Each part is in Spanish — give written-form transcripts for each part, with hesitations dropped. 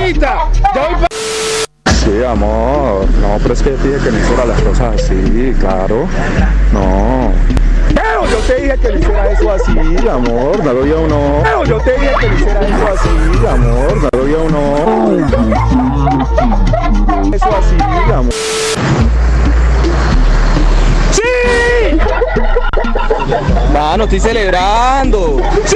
lista. Ya voy pa... Sí, amor. No, pero es que te dije que no hiciera las cosas así, claro. No. Pero yo te dije que no hiciera eso así, amor. Me doy uno. Pero yo te dije que no hiciera eso así, amor. Me doy uno. Eso así, amor. ¡Sí! Mano, estoy celebrando. ¡Sí!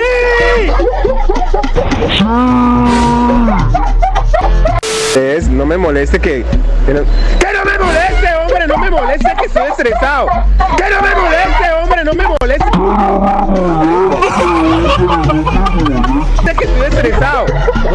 No me moleste que ¡Que no me moleste, hombre! ¡No me moleste que estoy estresado! ¡Que no me moleste, hombre! ¡No me moleste! ¡Que estoy estresado!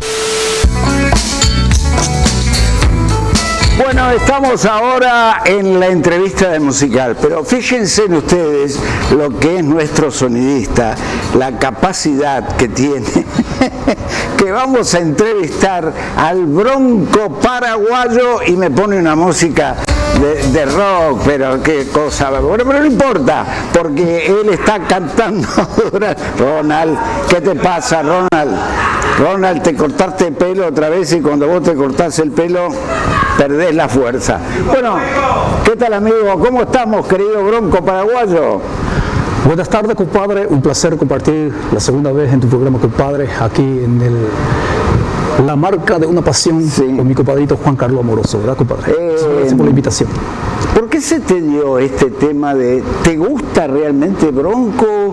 Bueno, estamos ahora en la entrevista del musical, pero fíjense en ustedes lo que es nuestro sonidista, la capacidad que tiene, que vamos a entrevistar al Bronco paraguayo y me pone una música de rock, pero qué cosa, bueno, pero no importa, porque él está cantando. Ronald, ¿qué te pasa, Ronald? Ronald, te cortaste el pelo otra vez y cuando vos te cortás el pelo perdés la fuerza. Bueno, ¿qué tal, amigo? ¿Cómo estamos, querido Bronco paraguayo? Buenas tardes, compadre. Un placer compartir la segunda vez en tu programa, compadre, aquí en La Marca de una Pasión, sí, con mi compadrito Juan Carlos Amoroso, ¿verdad, compadre? Gracias por la invitación. ¿Por qué se te dio este tema de, te gusta realmente Bronco?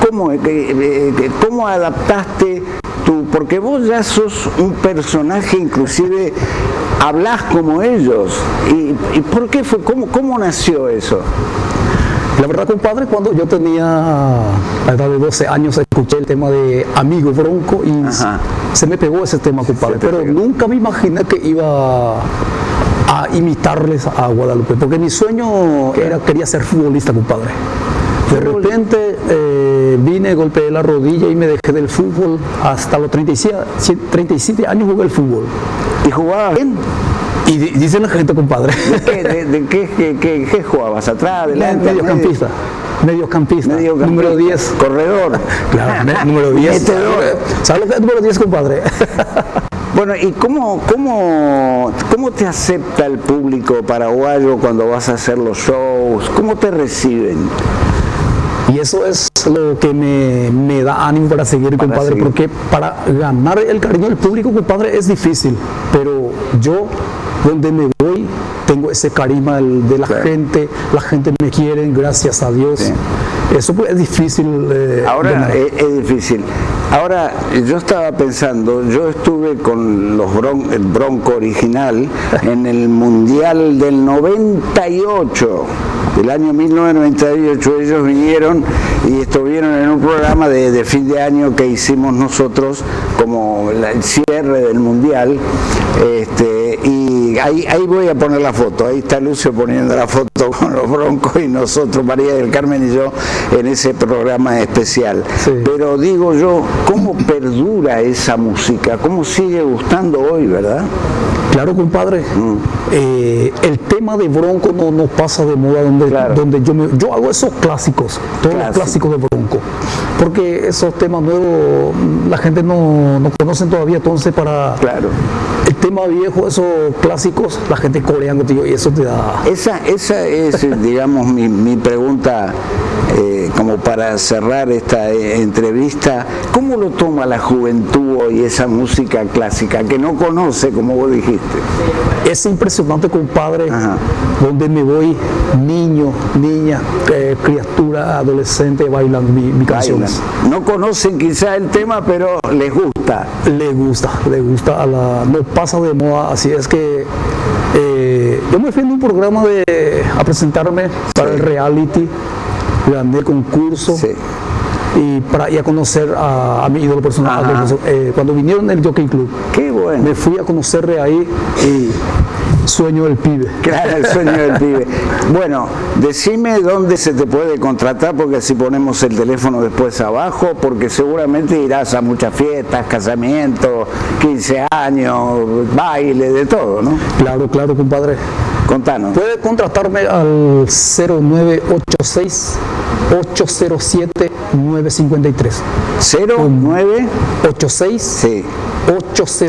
¿Cómo adaptaste tú? Porque vos ya sos un personaje, inclusive hablás como ellos. ¿Y por qué fue? ¿Cómo nació eso? La verdad, compadre, cuando yo tenía la edad de 12 años, escuché el tema de Amigo Bronco y se me pegó ese tema, compadre. Pero nunca me imaginé que iba a imitarles a Guadalupe, porque mi sueño quería ser futbolista, compadre. De repente vine, golpeé la rodilla y me dejé del fútbol. Hasta los 37 años jugué el fútbol. ¿Y jugaba bien? Y dice la gente, compadre. ¿De qué jugabas? ¿Atrás, adelante? Mediocampista. Mediocampista. Número 10. Corredor. Claro, número 10. ¿Sabes lo que es número 10, compadre? Bueno, ¿y cómo te acepta el público paraguayo cuando vas a hacer los shows? ¿Cómo te reciben? Y eso es lo que me da ánimo para seguir, compadre, porque para ganar el cariño del público, compadre, es difícil, pero yo, donde me voy, tengo ese carisma de la gente me quiere, gracias a Dios. Sí. Eso pues, es difícil. Ahora es difícil. Ahora, yo estaba pensando, yo estuve con el Bronco original en el Mundial del 98. Del año 1998 ellos vinieron y estuvieron en un programa de fin de año que hicimos nosotros como el cierre del Mundial, y ahí voy a poner la foto, ahí está Lucio poniendo la foto con los Broncos y nosotros, María del Carmen y yo, en ese programa especial. Sí. Pero digo yo, ¿cómo perdura esa música? ¿Cómo sigue gustando hoy, verdad? Claro, compadre. El tema de Bronco no pasa de moda donde yo hago esos clásicos, todos los clásicos de Bronco, porque esos temas nuevos la gente no conocen todavía, entonces para el tema viejo, esos clásicos, la gente coreando, tío, y eso te da... Esa es, digamos, mi pregunta, como para cerrar esta entrevista. ¿Cómo lo toma la juventud hoy esa música clásica que no conoce, como vos dijiste? Es impresionante, compadre, donde me voy, niño, niña, criatura, adolescente, bailan mi canciones. No conocen quizá el tema, pero les gusta. Les gusta, no pasa de moda, así es que yo me fui en un programa a presentarme para el reality, gané el concurso. Sí. Y para ir a conocer a mi ídolo personal, cuando vinieron el Jockey Club. Qué bueno. Me fui a conocer de ahí y sueño del pibe. Claro, el sueño del pibe. Bueno, decime dónde se te puede contratar, porque así ponemos el teléfono después abajo, porque seguramente irás a muchas fiestas, casamientos, 15 años, baile, de todo, ¿no? Claro, compadre. Contanos. Puede contratarme al 0986 807 953. 0986 807